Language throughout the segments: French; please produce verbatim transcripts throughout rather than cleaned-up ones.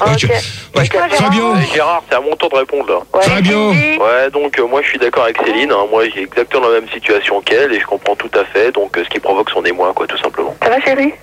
Ok. Ouais. Fabio. Ouais, Gérard, c'est à mon tour de répondre là. Ouais. Fabio. Ouais, donc euh, moi je suis d'accord avec Céline. Hein. Moi j'ai exactement la même situation qu'elle et je comprends tout à fait. Donc euh, ce qui provoque son émoi, quoi, tout simplement. Ça va, chérie?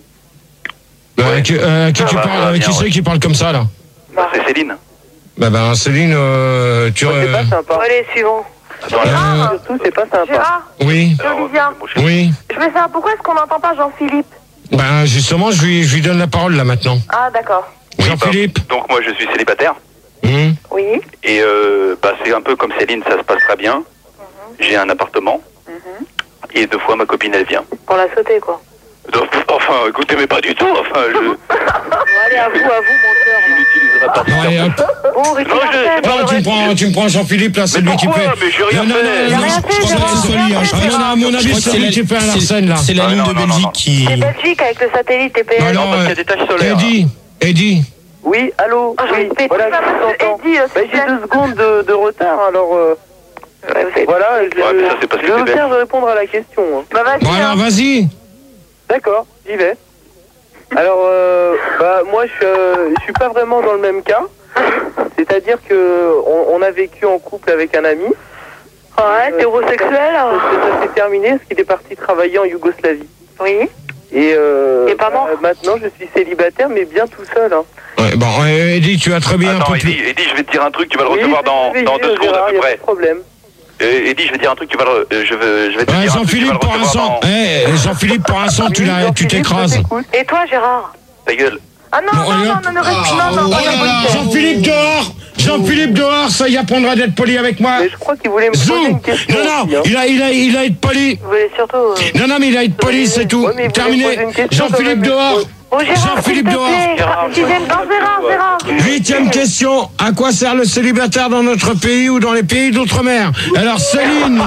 Euh, qui euh, qui, Ça tu va, parles, ça va qui bien, c'est ouais. qui parle comme ça là? Bah, c'est Céline. Bah ben Céline, euh, tu. C'est Euh, pas sympa. Allez, suivant. Attends, euh, Surtout, c'est pas sympa. Gérard, oui, c'est Olivia. euh, oui. Je veux savoir pourquoi est-ce qu'on n'entend pas Jean-Philippe? Ben justement, je lui, je lui donne la parole là maintenant. Ah, d'accord. Jean-Philippe. bah, donc moi je suis célibataire Hum. Oui. et euh, bah, c'est un peu comme Céline, ça se passe très bien. J'ai un appartement et deux fois ma copine elle vient. Pour la sauter, quoi. Donc, enfin, écoutez, mais pas du tout. Enfin, je, Bon, allez, à vous, à vous, monteur. je n'utiliserai pas. Bon, allez, hop. Bon, Ricky Non, je- Martin, c'est pas Oh, tu me prends, tu me prends Jean-Philippe là, c'est Mais lui qui pourquoi fait. Mais j'ai rien non, non, fait. non, Il a non, rien je fait, pense Gérard. que c'est lui, hein. Gérard. Ah, non, non, à mon avis, c'est lui qui fait à Larsen là. C'est la Ah, ligne non, de non, non, Belgique non. qui. C'est Belgique avec le satellite T P S. Non, Non, parce qu'il y a des taches solaires. Eddie, Eddie. Oui, allô. Ah, j'ai Oui, pété voilà, ma je main, vous entends. Eddie, euh, Bah, c'est j'ai Jen. deux secondes de, de retard, alors euh, Ouais, vous avez- voilà, je, Ouais, mais ça, c'est parce je que vais c'est vous faire répondre à la question. hein. Bah, vas-y. Bon alors, hein. vas-y. D'accord, j'y vais. Alors, euh, bah, moi, je, euh, je suis pas vraiment dans le même cas. C'est-à-dire que on, on a vécu en couple avec un ami. Ouais, t'es homosexuel? Ça, ça s'est terminé parce qu'il est parti travailler en Yougoslavie. Oui. Et euh, Il est pas mort bah, maintenant, je suis célibataire, mais bien tout seul. Hein. Ouais, bon, ouais, Eddie, tu as très bien un Attends, peu Eddie, plus. Eddie, je vais te dire un truc, tu vas le Oui, recevoir je dans, vais dans dire, deux secondes Gérard, à peu y a pas près. de problème. Euh, Eddie, je vais te dire un truc, tu vas le, euh, je vais, je vais te Ouais, dire un truc, tu vas Jean-Philippe, le pour un recevoir sang. dans... Eh, Jean-Philippe, pour un sang, tu, Oui, la, tu Jean-Philippe, t'écrases. je t'écoute. Et toi, Gérard? Ta gueule. Ah non, Bon, non, allez, non, hop. non, non, reste- non, non, Oh non, là non, là, non. Jean-Philippe dehors. Jean-Philippe dehors, ça y apprendra d'être poli avec moi. Mais je crois qu'il voulait me poser Zou. une question. Non, non, aussi, hein. il a, il a, il a être poli. Vous voulez surtout... euh, Non, non, mais il a être poli, c'est tout. Ouais, mais vous Terminé. voulez me poser une question Jean-Philippe quand même, dehors. Oh, Gérard, s'il Jean-Philippe te dehors. plaît. Gérard, Sixième, non, Gérard, Gérard. Huitième question. À quoi sert le célibataire dans notre pays ou dans les pays d'outre-mer? Alors, Céline.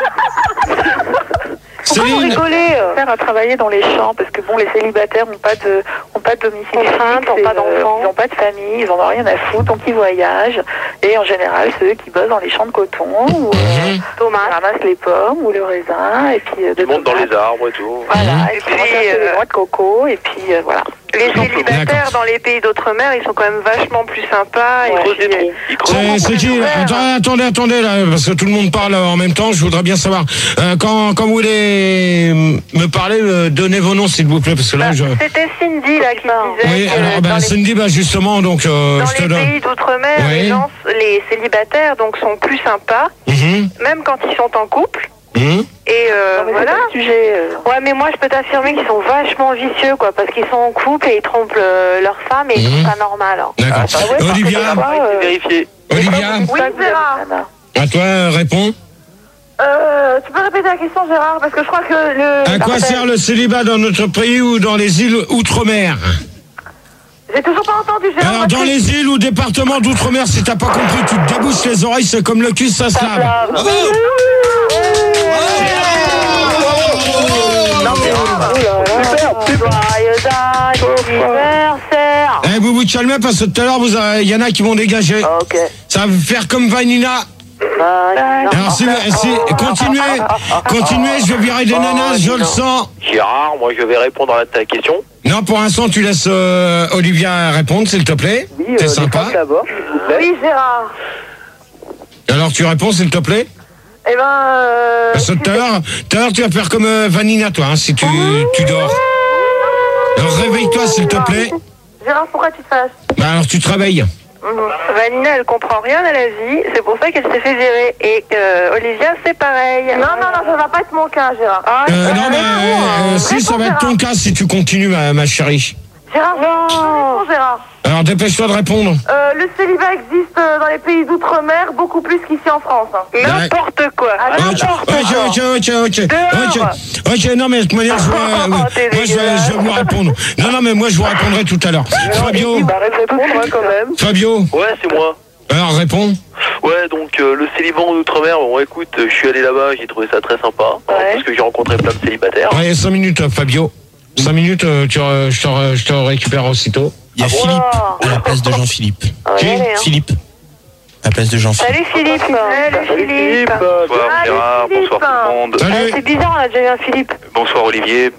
Pourquoi vous Céline. rigolez? Faire à travailler dans les champs, parce que bon, les célibataires n'ont pas de, ont pas de domicile fixe, n'ont pas d'enfants, ils n'ont pas de famille, ils n'en ont rien à foutre, donc ils voyagent. Et en général, ceux qui bossent dans les champs de coton, ou euh, Thomas ramassent les pommes ou le raisin, et puis euh, de Tu montes dans tomates. les arbres et tout. Voilà, et puis euh, les noix de coco, et puis euh, voilà. Les célibataires dans les pays d'outre-mer, ils sont quand même vachement plus sympas. Ils Et creusent puis, des trous. Ils creusent. C'est c'est qui là? Attends, Attendez, attendez, là, parce que tout le monde parle en même temps, je voudrais bien savoir. Euh, quand, quand vous voulez me parler, euh, donnez vos noms, s'il vous plaît, parce que là, je... C'était Cindy là qui disait Oui, que alors, dans ben, les Cindy, bah, justement, donc, euh, Dans je te les donne... pays d'outre-mer, Oui. les gens, les célibataires donc sont plus sympas, Mhm, même quand ils sont en couple. mhm. Et euh, voilà. Sujet, euh... Ouais, mais moi je peux t'affirmer qu'ils sont vachement vicieux, quoi, parce qu'ils sont en couple et ils trompent euh, leur femme et ils Mhm. trouvent ça normal. Hein. D'accord. Ah ouais, Olivia, parce que des fois, C'est euh, vérifié. Olivia, Oui, Gérard. à toi, réponds. Euh, tu peux répéter la question, Gérard, parce que je crois que le. À quoi sert le célibat dans notre pays ou dans les îles outre-mer? J'ai toujours pas entendu, Gérard. Alors, dans les îles ou départements d'outre-mer, si t'as pas compris, tu te débouches les oreilles, c'est comme le cul, ça se lave. Bravo. Non, mais joyeux anniversaire. Eh, vous vous calmez parce que tout à l'heure, vous, il y en a qui vont dégager. Ok. Ça va faire comme Vanina. Alors, si, si, continuez, continuez, je vais virer des nanas, je le sens. Gérard, moi je vais répondre à ta question. Non, pour l'instant, tu laisses euh, Olivia répondre, s'il te plaît. Oui, C'est euh, sympa. les femmes d'abord, s'il vous plaît. Oui, Gérard. Alors, tu réponds, s'il te plaît. Eh ben. Euh... Parce que tout à l'heure, tout à l'heure, tu vas faire comme euh, Vanina, toi, hein, si tu, tu dors. Alors, réveille-toi, s'il te plaît. Gérard, pourquoi tu te fasses? Bah, alors, tu te réveilles. Mmh. Vanina, elle comprend rien à la vie, c'est pour ça qu'elle s'est fait virer. Et euh, Olivia, c'est pareil. Non, non, non, ça va pas être mon cas, Gérard. Ah, Euh, non, mais euh, si, ça va être ton cas si tu continues, ma, ma chérie. Gérard, non, Gérard. Alors, dépêche-toi de répondre. Euh, le célibat existe euh, dans les pays d'outre-mer beaucoup plus qu'ici en France. Hein. N'importe quoi. Ah, Ok, n'importe ok, quoi. ok, ok, ok, Dehors. ok, ok, non mais de toute manière, je vais, Oh, moi, t'es je vais, je vais vous dégueulasse. répondre. Non, non, mais moi je vous répondre tout à l'heure. Fabio, Bah, répondre hein, quand même. Fabio, Ouais, c'est moi. alors réponds. Ouais, donc euh, le célibat en outre-mer, bon écoute, euh, je suis allé là-bas, j'ai trouvé ça très sympa, hein, Ouais. parce que j'ai rencontré plein de célibataires. Ouais, cinq minutes, euh, Fabio. Cinq minutes, euh, tu, re- je, te, re- je te récupère aussitôt. Il y a Philippe à la place de Jean-Philippe. On va y Qui aller, hein. Philippe à la place de Jean-Philippe. Salut Philippe. Salut Philippe. Bonsoir Ah, Gérard, Philippe. bonsoir tout le monde. Ah, Salut. c'est bizarre, on a déjà eu un Philippe. Bonsoir Olivier.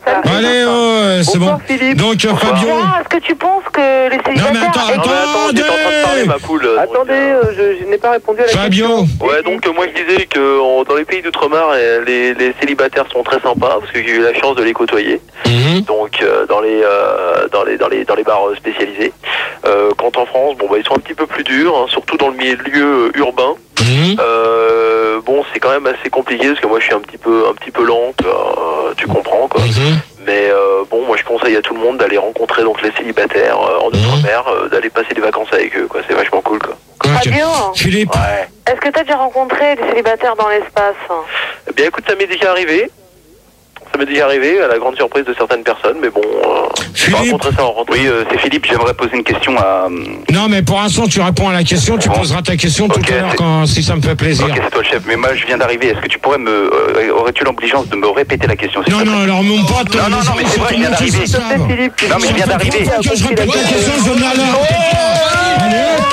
Allez, oh, c'est bon. Philippe. Donc, euh, Fabio. Est-ce que tu penses que les célibataires... Non, mais attends, Non, mais attends, j'étais en train de parler, ma poule. donc, Attendez, euh, euh, je, je n'ai pas répondu à la Fabio. question. Ouais, donc euh, moi je disais que en- dans les pays d'outre-mer, euh, les, les célibataires sont très sympas parce que j'ai eu la chance de les côtoyer. Mhm. Donc euh, dans les euh, dans les dans les dans les bars euh, spécialisés. Euh, quant en France, bon bah ils sont un petit peu plus durs, hein, surtout dans le milieu euh, urbain. Mhm. Euh, bon, c'est quand même assez compliqué parce que moi je suis un petit peu un petit peu lent, quoi, tu comprends quoi. Mhm. Mais euh, bon, moi je conseille à tout le monde d'aller rencontrer donc les célibataires euh, en outre-mer, euh, d'aller passer des vacances avec eux, quoi. C'est vachement cool, quoi. Ok. Fabio, Philippe. Ouais. est-ce que t'as déjà rencontré des célibataires dans l'espace? Eh bien, écoute, ça m'est déjà arrivé. Ça m'est déjà arrivé, à la grande surprise de certaines personnes, mais bon, euh, je vais Philippe. rencontrer ça en rentrant. Oui, euh, c'est Philippe, j'aimerais poser une question à... Non, mais pour l'instant, tu réponds à la question. Tu Bon. poseras ta question Ok, tout à l'heure c'est- quand, si ça me fait plaisir. Ok, c'est toi le chef, mais moi je viens d'arriver, est-ce que tu pourrais me... euh, aurais-tu l'obligeance de me répéter la question s'il Non, te plaît? non, alors mon pote. Non, non, non, mais c'est vrai, il vient d'arriver. S'il te plaît, Philippe. Non, mais je viens d'arriver. Que je répète la question, je donne la leur. Allez, hop.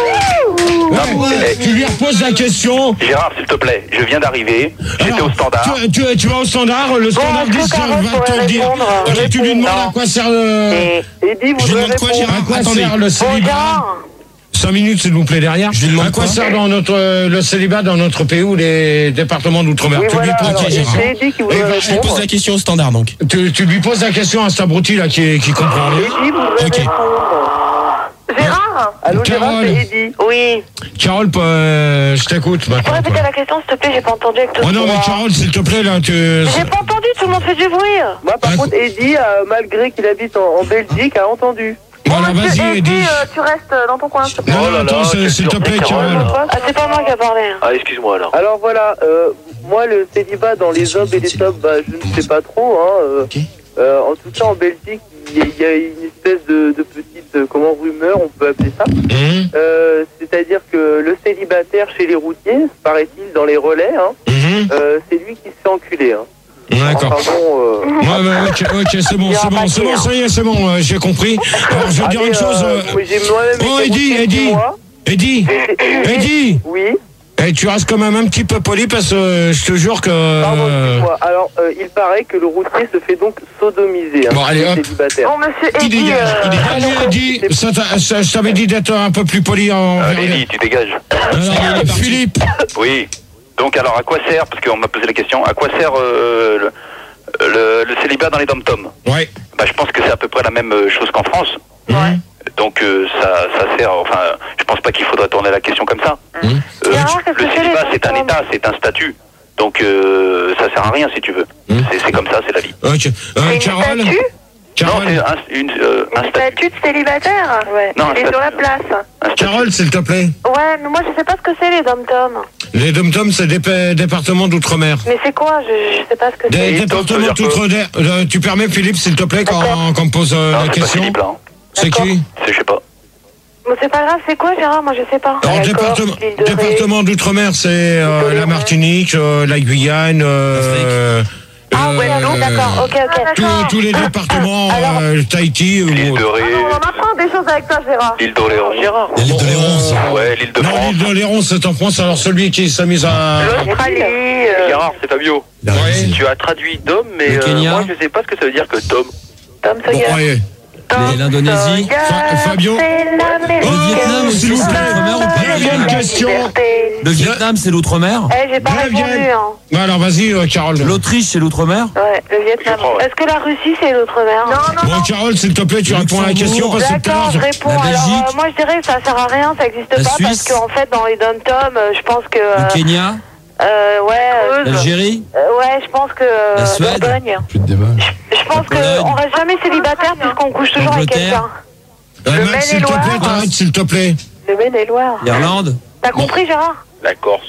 Ouais, eh, tu lui reposes la question. Gérard, s'il te plaît, je viens d'arriver, j'étais Alors, au standard. Tu, tu, tu vas au standard, le standard est-ce que dit, Carole va te pourrait le dire. répondre Ok, tu lui demandes à quoi sert le, Eddie Je voudrait demande quoi, répondre. Gérard? à quoi Attendez. sert le célibat. Bonjour. Cinq minutes, s'il vous plaît, derrière. Je lui demande à quoi quoi sert dans notre, euh, le célibat dans notre pays ou les départements d'outre-mer? Oui, Tu, voilà, lui poses- alors, Ok, Gérard. c'est Eddie qui Eh voudrait ben, Je lui pose répondre. la question au standard donc. tu, tu lui poses la question à cet abruti là qui, qui comprend rien. Eddie voudrait Ok. répondre. Gérard? Allô, Gérard, Carole. c'est Eddie. Oui. Carole, euh, je t'écoute Tu peux maintenant. répéter toi. la question, s'il te plaît, j'ai pas entendu avec tout Oh ce non, mais brouhaha. Carole, s'il te plaît, là, tu... J'ai pas entendu, tout le monde fait du bruit. Moi, par Ah, contre, Eddie, euh, malgré qu'il habite en, en Belgique, a entendu. Voilà, Bon, monsieur vas-y, Eddie, Eddie. euh, tu restes euh, dans ton coin, s'il te plaît. Non, Oh non, là attends, là, c'est- quelle s'il te plaît, surprise, Carole. Carole. Ah, c'est pas moi qui a parlé. Ah, excuse-moi alors. Alors voilà, euh, moi, le célibat dans les hommes et les femmes, bah, je ne sais pas trop. Hein, euh, Ok. euh, en tout cas, en Belgique, il y, a- il y a une espèce de, de petite, euh, comment, rumeur, on peut appeler ça. Hum, Euh, C'est-à-dire que le célibataire chez les routiers, paraît-il, dans les relais, hein, hum, euh, c'est lui qui se fait enculer. Hein. D'accord. Enfin bon, euh, Ouais, ouais, ok, ok, c'est bon, c'est bon, c'est bon, ça y est, c'est bon, euh, j'ai compris. Alors, je vais dire allez, une chose. euh, euh, oui, j'ai moi-même Oh, été Eddie, routier Eddie. six mois. Eddie, Eddie, Oui, eh, tu restes quand même un petit peu poli parce que euh, je te jure que... pardon, euh, excuse-moi. Alors, euh, il paraît que le routier se fait donc sodomiser. Hein, Bon, allez, le hop. célibataire. Bon, monsieur Qui Eddie, dégage, qui euh, dégage. Allez, Eddie, ça, t'a- ça, je t'avais dit d'être un peu plus poli en... Allez, Eddie, tu dégages. Alors, Philippe, Oui, donc alors à quoi sert, parce qu'on m'a posé la question, à quoi sert euh, le, le, le célibat dans les dom-toms? ouais. Bah, je pense que c'est à peu près la même euh, chose qu'en France. Hum, Donc euh, ça, ça sert, enfin, je pense pas qu'il faudrait tourner la question comme ça. hum. Euh, Gérard, qu'est-ce que le c'est, célibat, les c'est un dom-toms état, c'est un statut. Donc euh, ça sert à rien si tu veux. Hum. C'est c'est comme ça, c'est la vie. Ok. Euh, une Carole, statue Non, Carole, c'est un, une, euh, un Une statut. statue de célibataire. Ouais. Non, Elle est un sur la statut. place. Un statut. Carole, s'il te plaît. Ouais, mais moi je sais pas ce que c'est les dom-toms. Les dom-toms, c'est des pa- départements d'outre-mer. Mais c'est quoi? Je, je sais pas ce que Des c'est. Et départements donc, ça veut dire d'outre-mer. Euh, tu permets, Philippe, s'il te plaît, quand, D'accord. quand on me pose euh, Non, la c'est pas question? Philippe là. hein. C'est D'accord. qui? C'est, je sais pas. Mais c'est pas grave, c'est quoi Gérard? Moi je sais pas. Alors, D'accord, département, l'île de Ré. département d'outre-mer, c'est euh, L'île de la Ré. Martinique, euh, la Guyane, euh, Ah ouais, euh, non, d'accord, ok, ok. tous, tous les départements, Alors- euh, Tahiti. L'île ou- de Ré, On apprend des choses avec toi, Gérard. l'île d'Oléron. Gérard. Il y a l'île de Léron aussi. Ouais, l'île de Non, France. l'île de Léron, c'est en France. Alors, celui qui s'amuse à... L'Australie. euh, Gérard, c'est Fabio. Ouais. Tu as traduit Dom, mais Le euh, Kenya. moi je sais pas ce que ça veut dire que Tom. Tom Bon, Sawyer. allez. Tom Et l'Indonésie. Sawyer, Fa- Fabio. c'est l'Amérique. Oh, Vietnam aussi, s'il vous c'est plaît. l'outre-mer ou pas? Deuxième question. Le Vietnam, c'est l'outre-mer. Eh, j'ai pas Bien, répondu, bien. hein. Bon, alors, vas-y, euh, Carole. L'Autriche, c'est l'outre-mer. Ouais, le Vietnam. Je crois, ouais. Est-ce que la Russie, c'est l'outre-mer? Non, non, Bon, Carole, s'il te plaît, tu Le réponds à la question. Parce que tout à D'accord, l'heure, je je- réponds. La Alors, Belgique. euh, moi, je dirais que ça sert à rien, ça n'existe La pas, Suisse. parce qu'en fait, dans les dom-toms, euh, je pense que... Le euh, Kenya. euh, ouais, euh, L'Algérie. euh, ouais, je pense que... euh, La Suède. Bourgogne. Plus de débat. Je pense La Pologne. qu'on reste jamais célibataire puisqu'on couche toujours avec L'Angleterre. quelqu'un. Euh, Le Max, s'il te Maine-et-Loire. plaît, t'arrêtes, s'il te plaît. Le Maine-et-Loire. L'Irlande. T'as compris, Gérard? La Corse.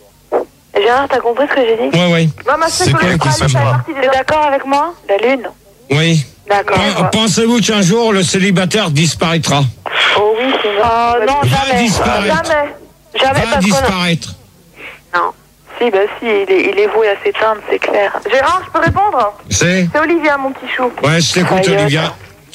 Gérard, t'as compris ce que j'ai dit? Ouais, ouais. C'est quoi la question? T'es d'accord avec moi? La Lune. Oui. D'accord. Pen- Pensez-vous qu'un jour, le célibataire disparaîtra? Oh oui, c'est vrai. Oh non, Va jamais. disparaître. Jamais. Jamais Va parce qu'on a... disparaître. Non. Si, bah si, il est, il est voué à s'éteindre, c'est clair. Gérard, je peux répondre? C'est? C'est Olivia, mon petit chou. Ouais, je t'écoute, Aïe, Olivia.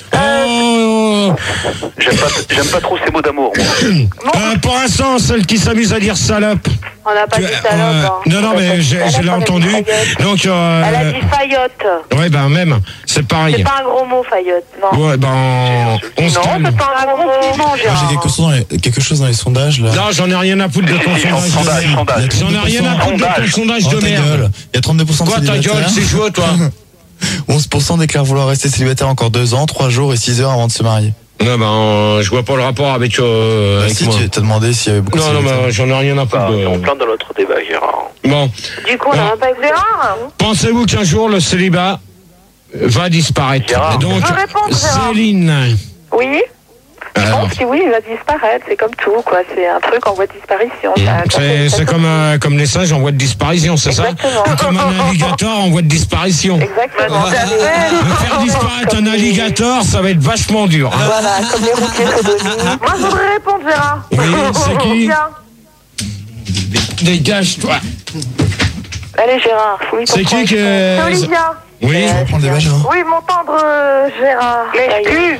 Oh, J'aime pas, j'aime pas trop ces mots d'amour. moi. euh, pour l'instant, celle qui s'amuse à dire salope. Oh On n'a pas tu- dit euh, salope. hein. Non, non, mais j'ai- je l'ai entendu. Donc, euh, Elle a dit faillotte. ouais, ben même, c'est pareil. C'est pas un gros mot, faillotte. Non. Ouais, ben, on se Non, calme. c'est pas un gros mot. Moi, j'ai Gérard. quelque chose, dans les, quelque chose dans les sondages là. Non, j'en ai rien à foutre de ton Si, si, sondage. sondage, de sondage. merde. J'en ai rien à foutre de ton Sondage. sondage Oh, de ta merde. gueule. Il y a trente-deux pour cent de Quoi ta célibataires. gueule, c'est chaud, toi? onze pour cent déclarent vouloir rester célibataire encore deux ans, trois jours et six heures avant de se marier. Non, ben, euh, je vois pas le rapport avec, euh, Bah, avec si, moi. tu t'as demandé s'il y avait beaucoup de Non, non, célibataires. ben, j'en ai rien à foutre. Ah, de- on plein dans notre débat, Gérard. Bon, Du coup, on n'a Non. même pas écouté Gérard. pensez-vous qu'un jour le célibat va disparaître? Gérard. Donc, Je veux répondre, Gérard. Céline. Oui. Je Alors, pense que oui, il va disparaître. C'est comme tout, quoi. C'est un truc en voie de disparition. Ça- ça c'est fait- ça c'est fait- comme, euh, comme les singes en voie de disparition, c'est ça? Exactement. Ou comme un alligator en voie de disparition. Exactement. De faire disparaître un alligator, ça va être vachement dur. hein. Voilà, comme les routiers Fredoni. Moi, je voudrais répondre, Gérard. Oui, c'est qui? Tiens. Dégage-toi. Allez, Gérard, fouille ton C'est qui poing. que... C'est Olivia. Oui. On va prendre des vaches, hein. Oui, mon tendre euh, Gérard. L'excuse.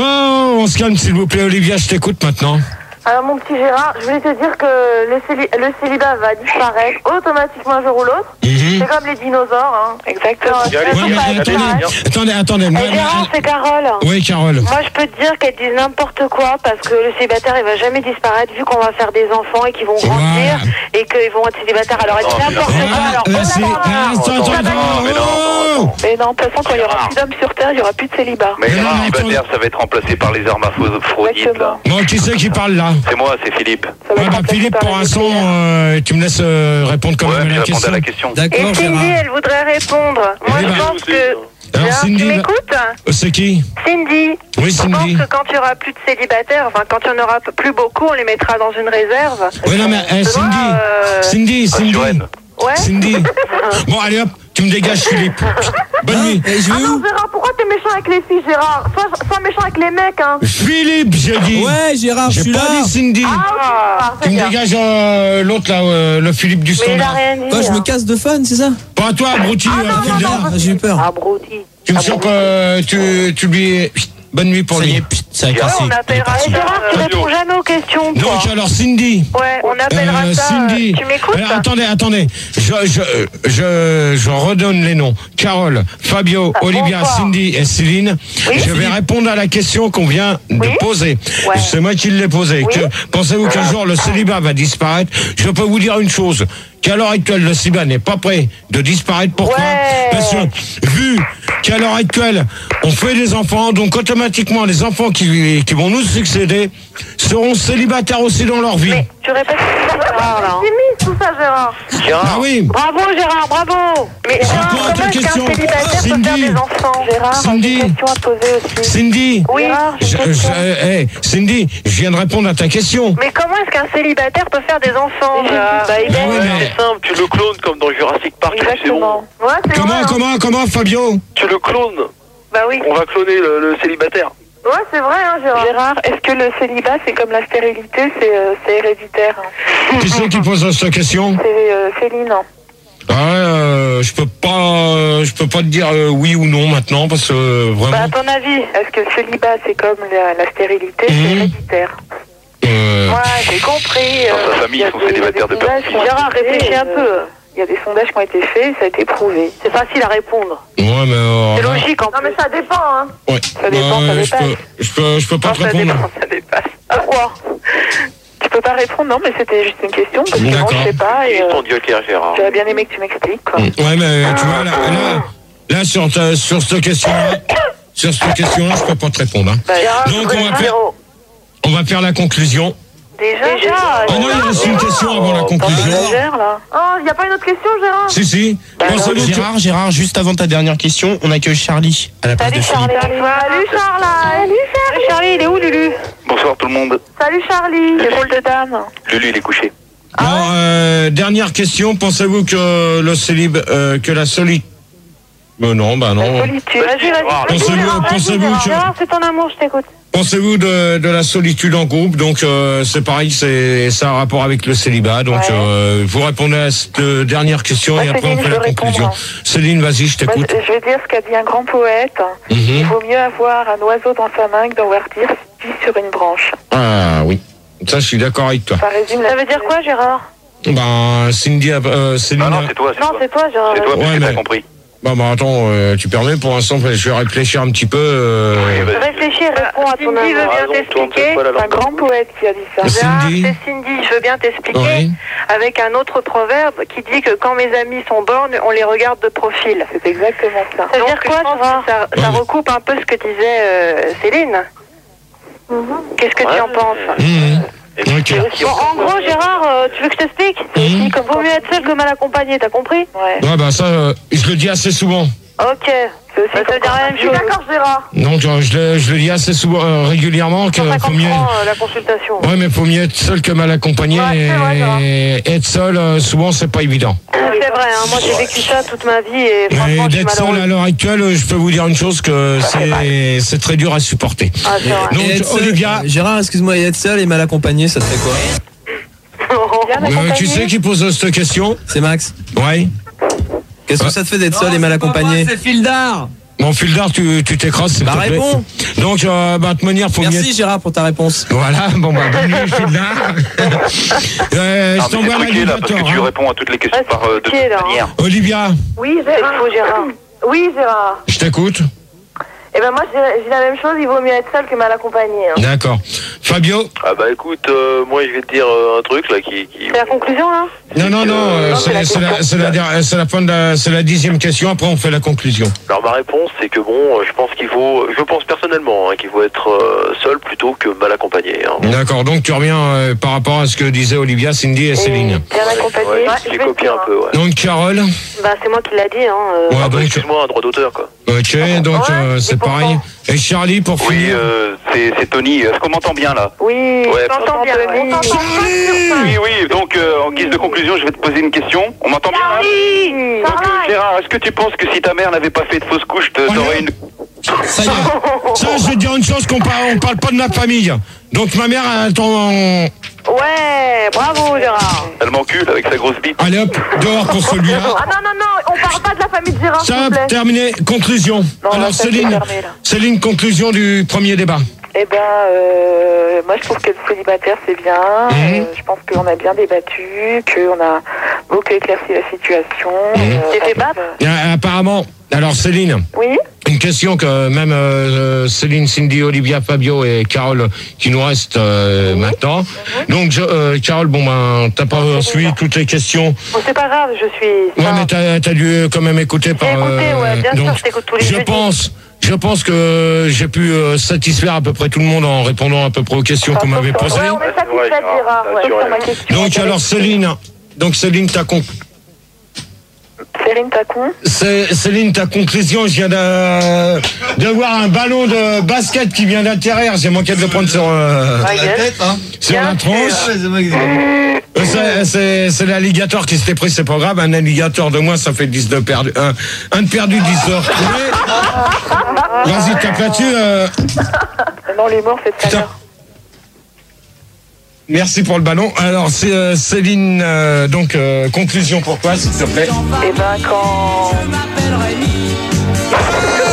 Oh, on se calme s'il vous plaît, Olivia, je t'écoute maintenant. Alors, mon petit Gérard, je voulais te dire que le, céli- le célibat va disparaître automatiquement un jour ou l'autre. Mhm. C'est comme les dinosaures, hein. Exactement. Ouais, Ouais, mais attendez, attendez, attendez. Moi, Et Gérard, moi- c'est Carole. Oui, Carole. Moi, je peux te dire qu'elle dit n'importe quoi parce que le célibataire, il va jamais disparaître vu qu'on va faire des enfants et qu'ils vont grandir Voilà. et qu'ils vont être célibataires. Alors, elle dit Non, mais n'importe non. quoi. Alors, Ah, là, c'est- oh là là. ah, attends, attends, non, attends. mais non, Oh non, Mais non, de toute façon, quand il y aura plus d'hommes sur Terre, il n'y aura plus de célibat. Mais Mais non, Gérard, mais célibataire, ça va être remplacé par les hermaphrodites, là. Exactement. Bon, qui c'est qui parle là? C'est moi, c'est Philippe. Ça va Ouais, être bah, remplacé Philippe, par pour les l'instant, nucléaires. euh, tu me laisses euh, répondre quand Ouais, même puis à la répondre question. à la question. Et D'accord, Cindy, Gérard. elle voudrait répondre. Moi, Eh je ben, pense que... Alors, Gérard, Cindy, tu là- m'écoutes? Euh, C'est qui? Cindy, Oui, je pense Cindy. que quand il n'y aura plus de célibataires, enfin quand il n'y en aura plus beaucoup, on les mettra dans une réserve. Oui, non, mais eh, Tu vois, Cindy, euh, Cindy, Cindy, Suren. Ouais. Cindy. Bon, allez hop, tu me dégages, Philippe. Bonne nuit. Et je Ah vais non, où? Gérard, pourquoi t'es méchant avec les filles, Gérard? Sois, sois méchant avec les mecs, hein. Philippe, j'ai dit. Ouais, Gérard, je J'ai suis pas là. dit Cindy. Ah, Tu me dégages euh, l'autre là, euh, le Philippe du Mais il a standard. rien dit. Quoi, je me hein. casse de fun, c'est ça? Pas toi, abruti. Ah, euh, non, fil non, d'air. non, Ah, j'ai eu peur. Ah, Brody. Tu me sens que tu, tu lui... Bonne nuit pour Ça y lui. est, put, ça a Ouais, cassé. on appellera Il est ça. parti. Gérard, tu réponds jamais aux questions, toi. Donc alors Cindy. Ouais, on appellera Euh, ça. Cindy. Tu m'écoutes? Alors, attendez, attendez. Je, je, je, je redonne les noms. Carole, Fabio, Ah, Olivia, bonsoir. Cindy et Céline. Oui. Je vais répondre à la question qu'on vient de Oui. poser. Ouais. C'est moi qui l'ai posée. Oui. Que- Pensez-vous qu'un jour le célibat va disparaître? Je peux vous dire une chose. Qu'à l'heure actuelle, le célibat n'est pas prêt de disparaître. Pourquoi? Ouais. Parce que, vu qu'à l'heure actuelle, on fait des enfants, donc automatiquement, les enfants qui, qui vont nous succéder seront célibataires aussi dans leur vie. Mais tu répètes Gérard, là. C'est mis tout ça, Gérard. Gérard, Ah oui. Bravo, Gérard, bravo. Mais Gérard, Encore comment autre est-ce qu'un question. célibataire peut Cindy. faire des enfants? Gérard, Cindy. j'ai une question à poser aussi. Cindy. Oui, Je, j'ai une je- question. eh, Cindy, je viens de répondre à ta question. Mais comment est-ce qu'un célibataire peut faire des enfants? Gérard Bah, il Ah est- ouais, mais- c'est simple, tu le clones comme dans Jurassic Park, c'est bon. Exactement. Ouais, c'est Comment, vrai. hein. comment, comment, Fabio? Tu le clones. Bah oui. On va cloner le, le célibataire. Ouais, c'est vrai, hein, Gérard. Gérard, est-ce que le célibat, c'est comme la stérilité, c'est euh, c'est héréditaire? Qui c'est qui pose cette question? C'est euh, Céline. Ah ouais, euh, je peux pas, euh, je peux pas te dire euh, oui ou non maintenant parce que euh, Bah, à vraiment. ton avis, est-ce que le célibat, c'est comme la, la stérilité, c'est Mhm. héréditaire? euh, Ouais, j'ai compris. Dans sa famille, il y a ils sont des- célibataires des de peur. sondages qui ont Gérard, été réfléchis faits, un peu. Il y a des sondages qui ont été faits, ça a été prouvé. C'est facile à répondre. ouais, mais euh, C'est là, logique en plus. Non, mais ça dépend, hein. ouais. Ça dépend, ça Euh, je dépasse. peux, je peux, je peux pas Non, te ça répondre. dépend, ça dépasse. Pourquoi? Tu peux pas répondre, non, mais c'était juste une question, parce que moi, D'accord. je sais pas, et Et euh, ton joker, Gérard. j'aurais bien aimé que tu m'expliques, quoi. Ouais, mais tu vois, là, là, là sur, ta, sur cette question-là, sur cette question-là, je peux pas te répondre. Hein. Bah, Gérard, Donc, je on va voudrais faire- zéro. On va faire la conclusion. Déjà, Déjà Ah non, il reste une question avant la conclusion. là. Oh, il n'y a pas une autre question, Gérard? Si, si. Pensez-vous que- Gérard, Gérard, juste avant ta dernière question, on accueille Charlie à la place Salut de Philippe. Charlie. Salut Charlie. Salut Charlie. Charlie, il est où, Lulu? Bonsoir tout le monde. Salut Charlie. L'épaule de dame. Lulu, il est couché. Ah Bon, euh, dernière question. Pensez-vous que le célib, euh, que la solitude. Euh, non, bah non. Solitude. Vas-y, vas-y. Pensez-vous, Gérard, vas-y, pensez-vous Gérard. que, Gérard, c'est ton amour, je t'écoute. pensez-vous de, de la solitude en groupe? Donc euh, c'est pareil, c'est ça a un rapport avec le célibat. Donc Ouais. euh, vous répondez à cette euh, dernière question Bah, et après on Céline, fait je la veux conclusion. répondre. Céline, vas-y, je Moi, t'écoute. je je vais dire ce qu'a dit un grand poète. Mhm. Il vaut mieux avoir un oiseau dans sa main que d'avoir dix sur une branche. Ah oui, ça je suis d'accord avec toi. Ça résume la... Ça veut dire quoi, Gérard? Ben, Cindy, euh, Céline. Non, non, c'est toi, c'est Non, toi. c'est toi, Gérard. C'est toi, parce Ouais, que t'as mais- compris. Bah, bah, attends, euh, tu permets pour l'instant, je vais réfléchir un petit peu. Euh... Oui, vas-y. Réfléchis, réponds à ton Cindy avis. veut bien Raison, tourne t'expliquer. cette fois la C'est un lampe. grand poète qui a dit ça. Gérard, Cindy. c'est Cindy, je veux bien t'expliquer. Oui. Avec un autre proverbe qui dit que quand mes amis sont bornes, on les regarde de profil. C'est exactement ça. Ça veut Donc, dire quoi, je pense Gérard que ça, ça Ouais. recoupe un peu ce que disait euh, Céline. Qu'est-ce que tu Ouais. en penses? Mmh. Ok. Bon, en gros, Gérard, euh, tu veux que je t'explique? Mhm. Il vaut mieux être seul que mal accompagné, t'as compris? Ouais. Ouais, bah, ça, euh, je le dis assez souvent. Ok. C'est aussi Bah, ça veut dire la même chose. D'accord, Gérard. Donc, euh, je le, je le dis assez souvent, euh, régulièrement, que cent cinquante faut mieux. francs, euh, la consultation. Ouais, mais faut mieux être seul que mal accompagné. Ouais, c'est vrai, ça. et être seul, euh, souvent, c'est pas évident. C'est vrai, hein, moi j'ai vécu ça toute ma vie et franchement Et je suis d'être seul malheureuse. à l'heure actuelle, je peux vous dire une chose que c'est c'est très dur à supporter. Ah, c'est vrai. Donc, Et être seul- Olivia, Gérard, excuse-moi, et être seul et mal accompagné, ça te fait quoi? Bien euh, accompagné. tu sais qui pose cette question? C'est Max. Ouais. Qu'est-ce que ça te fait d'être seul et mal accompagné? C'est Fildar. Mon fil d'art, tu tu t'écrases, s'il Bah, te plaît. réponds. Donc, euh, bah, de manière, faut mieux Merci Gérard pour ta réponse. Voilà, bon bah bonne nuit Fildar. euh, Non, je mais t'envoie c'est truqué là, parce que l'animateur. tu Hein. réponds à toutes les questions Ah, c'est par euh, de truqué, toute là, hein. manière. Olivia, Oui, C'est Gérard. faux, Gérard. Oui, Gérard. je t'écoute. Eh ben moi, j'ai j'ai la même chose. Il vaut mieux être seul que mal accompagné. Hein. D'accord. Fabio? Ah bah écoute, euh, moi je vais te dire euh, un truc là qui... qui... C'est la conclusion là? Non, non, non, euh, non, c'est la c'est c'est la, question. c'est la, der- c'est la fin de la, c'est la dixième question, après on fait la conclusion. Alors ma réponse c'est que bon, euh, je pense qu'il faut, je pense personnellement hein, qu'il faut être euh, seul plutôt que mal accompagné. Hein. D'accord, donc tu reviens euh, par rapport à ce que disaient Olivia, Cindy et Céline. Bien accompagné. Ouais, Ouais, j'ai je vais copié te un dire, peu, ouais. Donc Carole, Bah c'est moi qui l'a dit, hein. euh. ouais, Ah bah, donc, excuse-moi, un droit d'auteur quoi. ok, donc Ouais, euh, c'est et pourtant. pareil. Et Charlie pour Oui, finir. euh, c'est c'est Tony. Est-ce qu'on m'entend bien là? Oui, Ouais, je t'entends bien. Tony. On t'entend pas sur ça. Oui, oui. Donc euh, en guise de conclusion, je vais te poser une question. On m'entend bien là? Oui, Donc euh, Gérard, est-ce que tu penses que si ta mère n'avait pas fait de fausse couche, te- t'aurais une... Ça y est. Ça, je vais te dire une chose qu'on parle, on parle pas de ma famille. Donc ma mère, elle t'en... Ouais, bravo, Gérard. Elle m'encule avec sa grosse bite. Allez hop, dehors pour celui-là. Ah non, non, non, on parle pas de la famille de Gérard, s'il Ça, vous plaît. terminé. Conclusion. Non, Alors là, ça, c'est Céline, fermé, là. Céline, conclusion du premier débat. Eh ben, euh, moi je trouve que le célibataire c'est bien. Mhm. Euh, je pense qu'on a bien débattu, qu'on a beaucoup éclairci la situation. Mhm. Euh, T'es fait on a- battre Euh, apparemment, alors Céline, Oui. une question que même euh, Céline, Cindy, Olivia, Fabio et Carole qui nous restent euh, maintenant. Donc je, euh, Carole, bon ben t'as pas Non, c'est suivi bon. toutes les questions. Bon, c'est pas grave, je suis. Ouais, mais t'as as dû quand même écouter par. écouté, ouais, bien sûr, je t'écoute tous les je jeudis. pense, je pense que j'ai pu euh, satisfaire à peu près tout le monde en répondant à peu près aux questions qu'on m'avait posées. Ouais, on est satisfait, Ouais, Gérard. Gérard, Ouais, sûr, sur ma ouais. question. Donc alors Céline, donc Céline, ta con. Céline Tacon. C'est- Céline, ta conclusion, je viens de, de voir un ballon de basket qui vient d'atterrir. J'ai manqué de le prendre sur, euh, Ouais, yes. hein. sur la tronche. Euh, c'est- C'est c'est l'alligator qui s'était pris, c'est pas grave. Un alligator de moins, ça fait dix de perdu. Un, un de perdu, dix de retrouvé. Vas-y, tape là-dessus. euh. Non, les morts, c'est tout à Putain. l'heure. Merci pour le ballon. Alors, c'est euh, Céline, euh, donc, euh, conclusion pour toi, s'il te plaît. Eh ben, quand.